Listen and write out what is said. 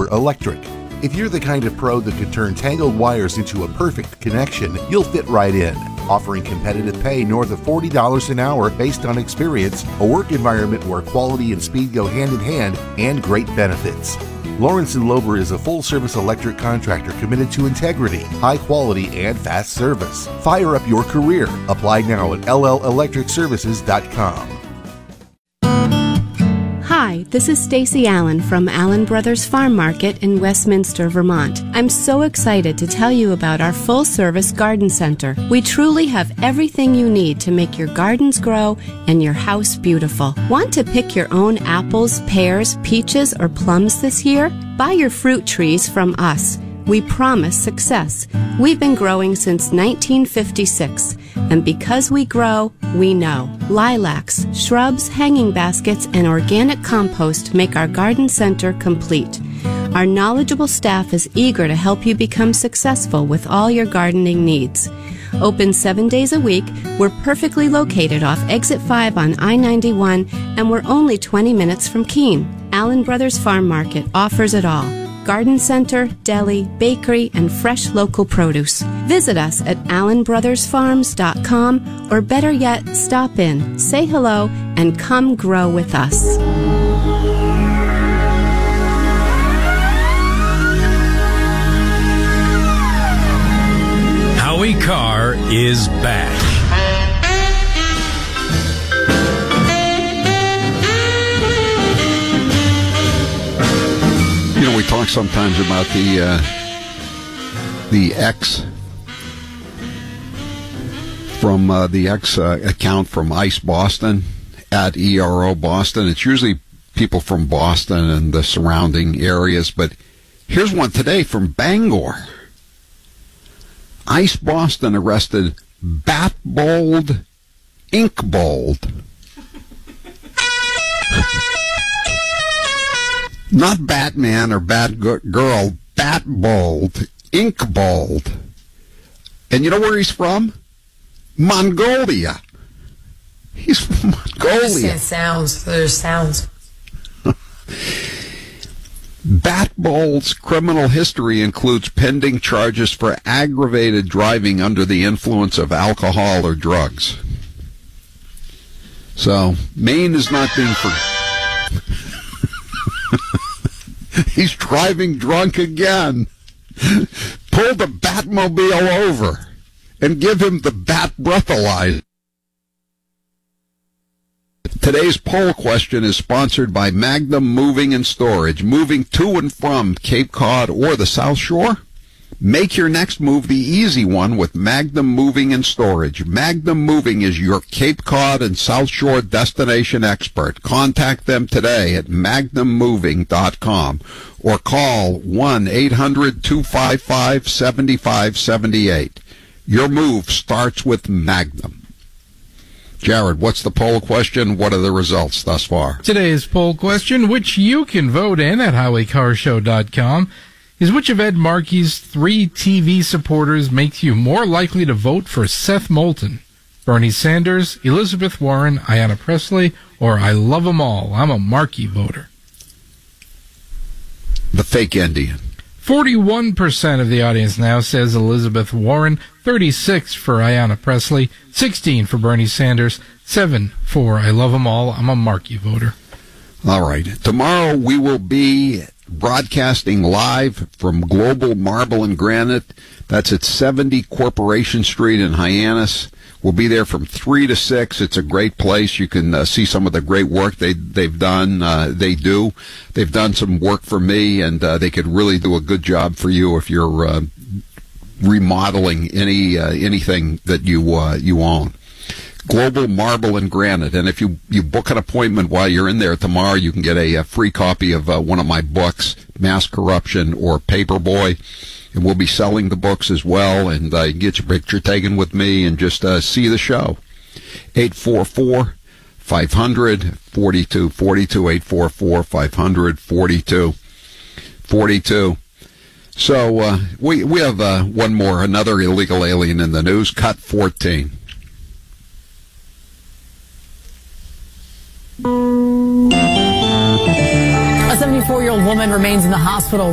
Lover Electric. If you're the kind of pro that could turn tangled wires into a perfect connection, you'll fit right in. Offering competitive pay north of $40 an hour based on experience, a work environment where quality and speed go hand in hand, and great benefits. Lawrence & Lover is a full-service electric contractor committed to integrity, high quality, and fast service. Fire up your career. Apply now at LLElectricServices.com. Hi, this is Stacy Allen from Allen Brothers Farm Market in Westminster, Vermont. I'm so excited to tell you about our full-service garden center. We truly have everything you need to make your gardens grow and your house beautiful. Want to pick your own apples, pears, peaches, or plums this year? Buy your fruit trees from us. We promise success. We've been growing since 1956, and because we grow, we know. Lilacs, shrubs, hanging baskets, and organic compost make our garden center complete. Our knowledgeable staff is eager to help you become successful with all your gardening needs. Open 7 days a week, we're perfectly located off Exit 5 on I-91, and we're only 20 minutes from Keene. Allen Brothers Farm Market offers it all. Garden center, deli, bakery, and fresh local produce. Visit us at allenbrothersfarms.com, or better yet, stop in, say hello, and come grow with us. Howie Carr is back. You know, we talk sometimes about the X from the X account from ICE Boston at ERO Boston. It's usually people from Boston and the surrounding areas, but here's one today from Bangor. ICE Boston arrested Batbold Inkbold. Not Batman or Batgirl, Batbold, Inkbold. And you know where he's from? Mongolia. He's from Mongolia. There's sounds. Batbold's criminal history includes pending charges for aggravated driving under the influence of alcohol or drugs. So, Maine is not being He's driving drunk again. Pull the Batmobile over and give him the Bat breathalyzer. Today's poll question is sponsored by Magnum Moving and Storage. Moving to and from Cape Cod or the South Shore? Make your next move the easy one with Magnum Moving and Storage. Magnum Moving is your Cape Cod and South Shore destination expert. Contact them today at magnummoving.com or call 1-800-255-7578. Your move starts with Magnum. Jared, what's the poll question? What are the results thus far? Today's poll question, which you can vote in at HowieCarrshow.com, is which of Ed Markey's 3 TV supporters makes you more likely to vote for Seth Moulton? Bernie Sanders, Elizabeth Warren, Ayanna Pressley, or I love them all. I'm a Markey voter. The fake Indian. 41% of the audience now says Elizabeth Warren, 36 for Ayanna Pressley, 16 for Bernie Sanders, 7 for I love them all. I'm a Markey voter. All right. Tomorrow we will be broadcasting live from Global Marble and Granite. That's at 70 Corporation Street in Hyannis. We'll be there from 3 to 6. It's a great place. You can see some of the great work they've done. They've done some work for me, and they could really do a good job for you if you're remodeling anything that you own. Global Marble and Granite. And if you book an appointment while you're in there tomorrow, you can get a free copy of one of my books, Mass Corruption or Paperboy. And we'll be selling the books as well, and you can get your picture taken with me and just see the show. 844-500-4242, 844-500-4242. So we have one more, another illegal alien in the news, cut 14. A 74-year-old woman remains in the hospital.